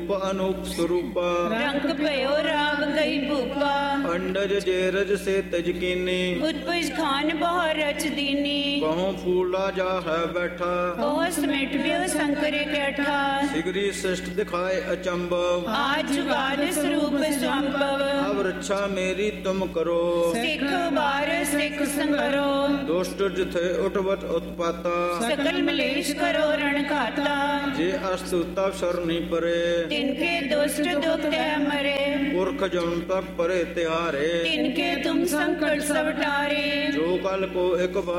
रूप अनूप स्वरूपा रंग भयो राव गई भूपा अंडज जेरज से तज कीनी उत्पुज खान बहु रच दीनी बहु फूला जा है बैठा बहु समेट ब्यो शंकर कैठा सिगरी सृष्ट दिखाए अचंबव आज जुगाद स्वरूप स्वंभव अब रक्षा मेरी तुम करो सिख बार सिख संगरो दुष्ट जिथे उठवत उत्पाता सकल मलेश करो रण खाता जे अस्तु तब सरनी परे तिनके दुष्ट दुख तय मरे पुरख जन तक परे त्यारे तिनके तुम संकट सब टारे जो कल को एक बार